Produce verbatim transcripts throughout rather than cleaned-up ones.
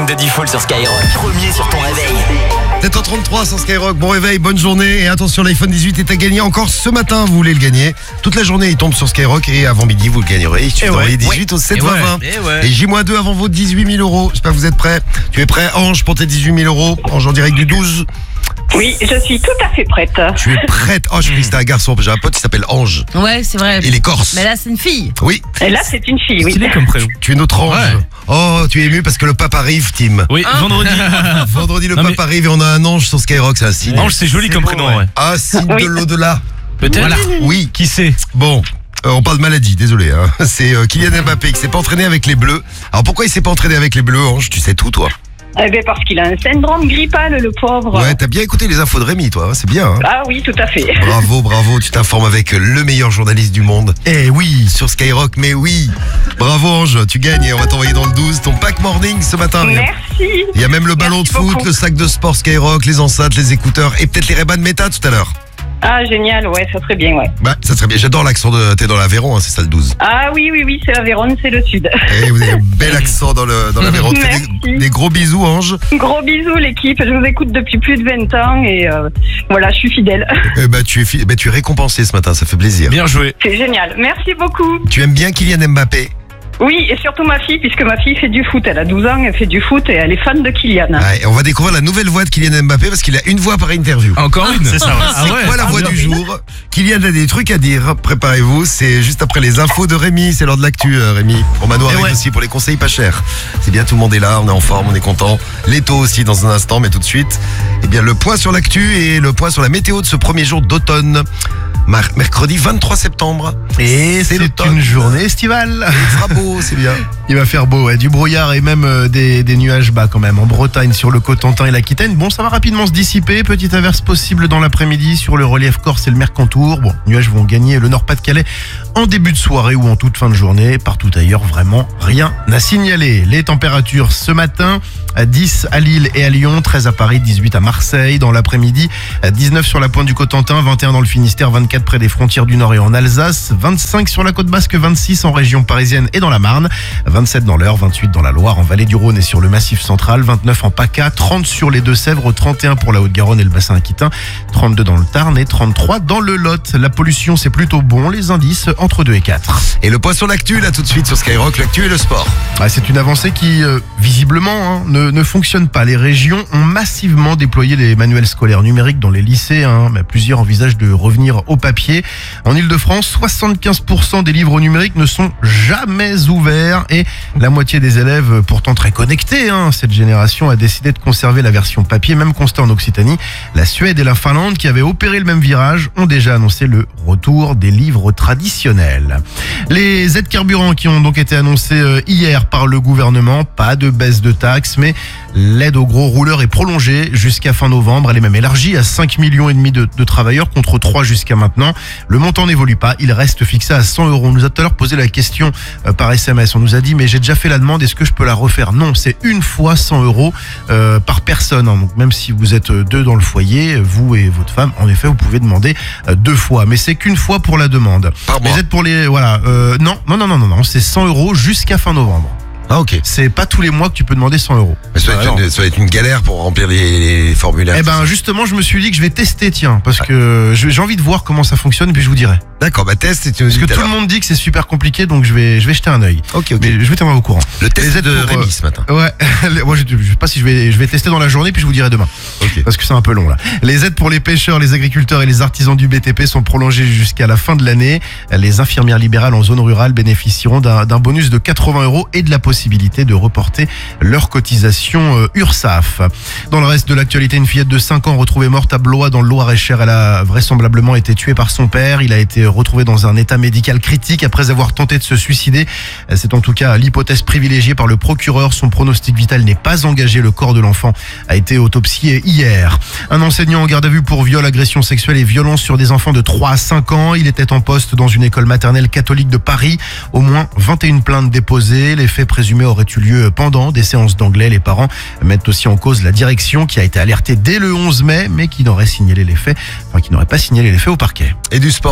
de Diffoul sur Skyrock. Premier sur ton réveil. sept heures trente-trois sur Skyrock, bon réveil, bonne journée. Et attention, l'iPhone dix-huit est à gagner encore ce matin, vous voulez le gagner. Toute la journée il tombe sur Skyrock et avant midi vous le gagnerez. Il suffit d'envoyer dix-huit au sept vingt vingt. Et, ouais. Et J deux avant vos dix-huit mille euros. J'espère que vous êtes prêts. Tu es prêt Ange pour tes dix-huit mille euros? Ange en direct du douze. Oui, je suis tout à fait prête. Tu es prête? Oh, je suis c'était un garçon, j'ai un pote qui s'appelle Ange. Ouais, c'est vrai. Il est corse. Mais là, c'est une fille. Oui. Et là, c'est une fille, oui. Stylé comme prénom. Tu es notre Ange. Ouais. Oh, tu es ému parce que le pape arrive, Tim. Oui, Hein vendredi. Vendredi, le Non, pape mais- arrive et on a un ange sur Skyrock, c'est un signe. Ange, c'est joli comme prénom, ouais. Un signe Oui. de l'au-delà. Peut-être. Voilà. Oui. Qui sait? Bon, euh, on parle de maladie, désolé. Hein. C'est euh, Kylian Mbappé qui s'est pas entraîné avec les Bleus. Alors pourquoi il s'est pas entraîné avec les Bleus, Ange? Tu sais tout, toi. Eh bien, parce qu'il a un syndrome grippal, le pauvre. Ouais, t'as bien écouté les infos de Rémi, toi. Hein, c'est bien. Hein. Ah oui, tout à fait. Bravo, bravo. Tu t'informes avec le meilleur journaliste du monde. Eh oui, sur Skyrock, mais oui. Bravo, Ange. Tu gagnes et on va t'envoyer dans le douze ton pack morning ce matin. Merci. Il y a même le ballon Merci de foot, beaucoup. le sac de sport Skyrock, les enceintes, les écouteurs et peut-être les Ray-Ban Meta tout à l'heure. Ah, génial, ouais, ça serait bien, ouais. Bah, ça serait bien. J'adore l'accent de. T'es dans l'Aveyron, hein, c'est ça le douze. Ah oui, oui, oui, c'est la Véronne, c'est le sud. Eh, vous avez un bel accent dans le dans l'Aveyron. Tu fais des, Merci. des gros bisous, Ange. Gros bisous, l'équipe. Je vous écoute depuis plus de vingt ans et euh, voilà, je suis fidèle. Eh bah, tu es fi- bah, tu es récompensé ce matin, ça fait plaisir. Bien joué. C'est génial. Merci beaucoup. Tu aimes bien Kylian Mbappé? Oui, et surtout ma fille, puisque ma fille fait du foot. Elle a douze ans, elle fait du foot et elle est fan de Kylian. Ouais, et on va découvrir la nouvelle voix de Kylian Mbappé parce qu'il a une voix par interview. Encore une? C'est ça, C'est quoi la voix du jour? Kylian a des trucs à dire, préparez-vous, c'est juste après les infos de Rémi, c'est l'heure de l'actu euh, Rémi. Pour Mano arrive ouais. aussi pour les conseils pas chers. C'est bien, tout le monde est là, on est en forme, on est content. Leto aussi dans un instant, mais tout de suite, eh bien le point sur l'actu et le point sur la météo de ce premier jour d'automne. Mar- mercredi vingt-trois septembre. Et c'est l'automne. une journée estivale. Il fera beau, c'est bien. Il va faire beau, ouais, du brouillard et même euh, des, des nuages bas quand même. En Bretagne, sur le Cotentin et l'Aquitaine, bon, ça va rapidement se dissiper. Petite averse possible dans l'après-midi sur le relief corse et le Mercantour. Bon, les nuages vont gagner le Nord-Pas-de-Calais en début de soirée ou en toute fin de journée. Partout ailleurs, vraiment rien à signaler. Les températures ce matin, à dix à Lille et à Lyon, treize à Paris, dix-huit à Marseille. Dans l'après-midi, à dix-neuf sur la pointe du Cotentin, vingt et un dans le Finistère, vingt-quatre près des frontières du Nord et en Alsace, vingt-cinq sur la côte basque, vingt-six en région parisienne et dans la Marne, vingt-sept dans l'Eure, vingt-huit dans la Loire, en vallée du Rhône et sur le Massif central, vingt-neuf en PACA, trente sur les Deux-Sèvres, trente et un pour la Haute-Garonne et le bassin aquitain, trente-deux dans le Tarn et trente-trois dans le Lot. La pollution, c'est plutôt bon, les indices entre deux et quatre. Et le point sur l'actu, là tout de suite sur Skyrock, l'actu et le sport. Ah, c'est une avancée qui, euh, visiblement, hein, ne, ne fonctionne pas. Les régions ont massivement déployé les manuels scolaires numériques dans les lycées, hein, mais plusieurs envisagent de revenir au papier. En Ile-de-France, soixante-quinze pour cent des livres numériques ne sont jamais ouverts et la moitié des élèves, pourtant très connectés, hein, cette génération a décidé de conserver la version papier. Même constat en Occitanie, la Suède et la Finlande, qui avaient opéré le même virage, ont déjà annoncé le retour des livres traditionnels. Les aides carburant qui ont donc été annoncées euh, hier par le gouvernement, pas de baisse de taxes, mais l'aide aux gros rouleurs est prolongée jusqu'à fin novembre. Elle est même élargie à cinq millions et demi de, de travailleurs contre trois jusqu'à maintenant. Le montant n'évolue pas, il reste fixé à cent euros. On nous a tout à l'heure posé la question euh, par S M S. On nous a dit, mais j'ai déjà fait la demande, est-ce que je peux la refaire? Non, c'est une fois cent euros euh, par personne. Hein. Donc même si vous êtes deux dans le foyer, vous et votre femme, en effet, vous pouvez demander euh, deux fois. Mais c'est qu'une fois pour la demande. Par mois. Les aides pour les... Voilà. Euh, non, non, non, non, non, non, c'est cent euros jusqu'à fin novembre. Ah ok. C'est pas tous les mois que tu peux demander cent euros. Mais ça, va Ah, être une, ça va être une galère pour remplir les, les formulaires. Eh ben justement, je me suis dit que je vais tester, tiens, parce que je- j'ai envie de voir comment ça fonctionne, puis je vous dirai. D'accord, bah test et tu nous Parce dis que tout à tout le l'heure. monde dit que c'est super compliqué, donc je vais, je vais jeter un œil. Ok, ok. Mais je vais tenir au courant. Le test Les aides de pour, Rémi euh, ce matin. Ouais, les- moi je, je sais pas si je vais, je vais tester dans la journée, puis je vous dirai demain. Ok. Parce que c'est un peu long là. Les aides pour les pêcheurs, les agriculteurs et les artisans du B T P sont prolongées jusqu'à la fin de l'année. Les infirmières libérales en zone rurale bénéficieront d'un d'un bonus de quatre-vingts euros et de la possibilité de reporter leur cotisation euh, URSSAF. Dans le reste de l'actualité, une fillette de cinq ans retrouvée morte à Blois dans le Loir-et-Cher. Elle a vraisemblablement été tuée par son père. Il a été retrouvé dans un état médical critique après avoir tenté de se suicider. C'est en tout cas l'hypothèse privilégiée par le procureur. Son pronostic vital n'est pas engagé. Le corps de l'enfant a été autopsié hier. Un enseignant en garde à vue pour viol, agression sexuelle et violence sur des enfants de trois à cinq ans. Il était en poste dans une école maternelle catholique de Paris. Au moins vingt et une plaintes déposées. Les faits présumés auraient eu lieu pendant des séances d'anglais. Les parents mettent aussi en cause la direction qui a été alertée dès le onze mai, mais qui n'aurait signalé les faits, enfin qui n'aurait pas signalé les faits au parquet. Et du sport là tout de suite.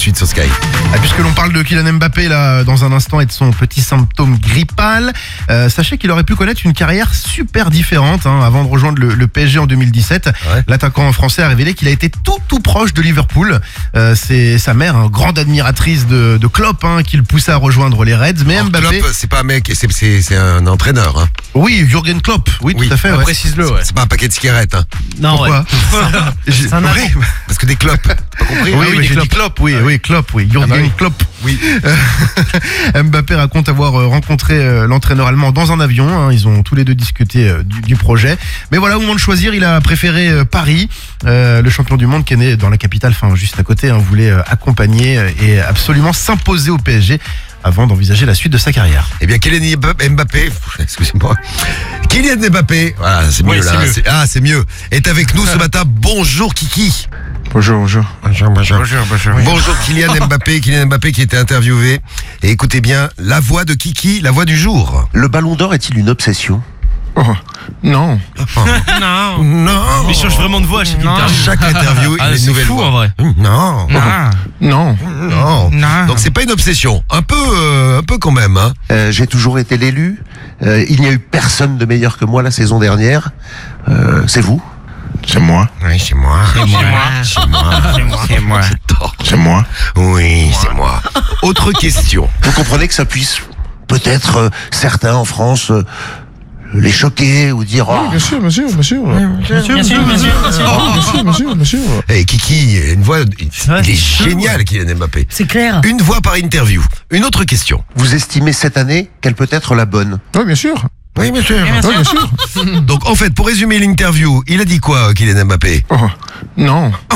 suite sur Sky. Ah, puisque l'on parle de Kylian Mbappé là dans un instant et de son petit symptôme grippal, euh, sachez qu'il aurait pu connaître une carrière super différente hein, avant de rejoindre le, le P S G en deux mille dix-sept. Ouais. L'attaquant français a révélé qu'il a été tout tout proche de Liverpool. Euh, c'est sa mère, hein, grande admiratrice de, de Klopp, hein, qui le poussait à rejoindre les Reds. Mais Alors, Mbappé, Klopp, c'est pas un mec, c'est, c'est, c'est un entraîneur. Hein. oui, Jürgen Klopp, oui, Oui. tout à fait. Ah, Ouais. précise-le, ouais. C'est pas un paquet de cigarettes. Hein. Non, Pourquoi J'ai- C'est un Oui, avant. Parce que des clopes. Pas compris oui, hein, oui, des j'ai dit Klopp. Klopp, oui, oui, Klopp, oui, Jürgen Ah bah oui. Klopp. Oui. Mbappé raconte avoir euh, rencontré euh, l'entraîneur allemand dans un avion. Hein, ils ont tous les deux discuté euh, du, du projet. Mais voilà, au moment de choisir, il a préféré euh, Paris. Euh, le champion du monde qui est né dans la capitale, enfin juste à côté, hein, voulait euh, accompagner euh, et absolument s'imposer au P S G avant d'envisager la suite de sa carrière. Eh bien, Kylian Mbappé, excusez-moi, Kylian Mbappé, voilà, c'est mieux Ouais, là. c'est mieux. C'est- ah, c'est mieux. Est avec nous ce matin. Bonjour Kiki. Bonjour, bonjour. Bonjour, bonjour. Bonjour, bonjour. Bonjour Kylian Mbappé, Kylian Mbappé qui était interviewé. Et écoutez bien, la voix de Kiki, la voix du jour. Le ballon d'or est-il une obsession? Oh, non. Non. Non. Mais il change vraiment de voix à chaque À interview. chaque interview, il Ah, a une c'est nouvelle fou, voix. en vrai. Non. Non. Non. Non. Non. Donc c'est pas une obsession. Un peu, euh, un peu quand même. Hein. Euh, J'ai toujours été l'élu. Euh, il n'y a eu personne de meilleur que moi la saison dernière. Euh, c'est vous? C'est moi. Oui, c'est moi. C'est moi. C'est moi. C'est moi. C'est moi. C'est moi. Oui, c'est moi. Autre question. Vous comprenez que ça puisse peut-être euh, certains en France euh, les choquer ou dire oh, Bien sûr, bien sûr, bien sûr. Bien sûr, bien sûr, bien sûr. Bien sûr, bien sûr, bien sûr. Eh Kiki, une voix, il vrai, il est c'est génial Kylian Mbappé. C'est clair. Une voix par interview. Une autre question. vous estimez cette année qu'elle peut être la bonne? Oui, bien sûr. Oui, bien sûr. Oui, bien sûr. Donc en fait, pour résumer l'interview, il a dit quoi Kylian Mbappé? Oh, non. Oh,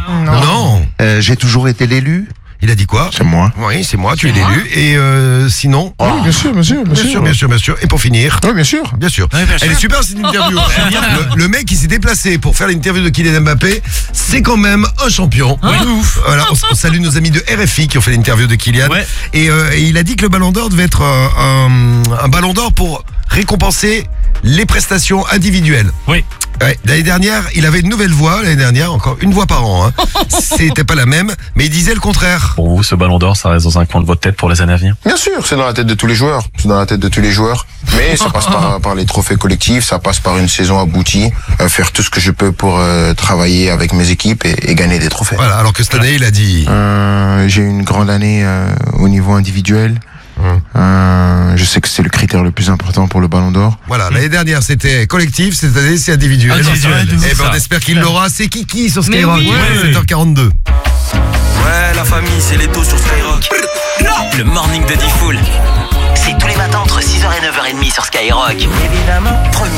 non. Euh, J'ai toujours été l'élu. Il a dit quoi? C'est moi. Oui, c'est moi, tu es l'élu. Et euh, sinon Oui, bien sûr, bien sûr, bien Bien sûr, bien sûr, bien sûr. Et pour finir, Oui, bien sûr. bien sûr. Ouais, bien sûr. Elle est super cette interview. le, le mec qui s'est déplacé pour faire l'interview de Kylian Mbappé, c'est quand même un champion. De ouf. Voilà, on, on salue nos amis de R F I qui ont fait l'interview de Kylian. Ouais. Et, euh, et il a dit que le Ballon d'Or devait être un, un, un Ballon d'Or pour récompenser les prestations individuelles. Oui. Ouais, l'année dernière, il avait une nouvelle voix. L'année dernière, encore une voix par an. Hein. C'était pas la même, mais il disait le contraire. Pour vous, ce ballon d'or, ça reste dans un coin de votre tête pour les années à venir? Bien sûr, c'est dans la tête de tous les joueurs. C'est dans la tête de tous les joueurs. Mais ça passe par, par les trophées collectifs, ça passe par une saison aboutie, euh, faire tout ce que je peux pour euh, travailler avec mes équipes et, et gagner des trophées. Voilà, alors que cette année, il a dit... Euh, j'ai eu une grande année euh, au niveau individuel. Hum. Euh, je sais que c'est le critère le plus important pour le Ballon d'Or. Voilà, l'année dernière, c'était collectif, cette année, c'est individuel. Individuel, Eh c'est ben, on ça. espère qu'il l'aura. C'est Kiki sur Skyrock. oui. Ouais, sept heures quarante-deux. Ouais, la famille, c'est les taux sur Skyrock. Le morning de Diffoul. C'est tous les matins entre six heures et neuf heures trente sur Skyrock. Évidemment. Premier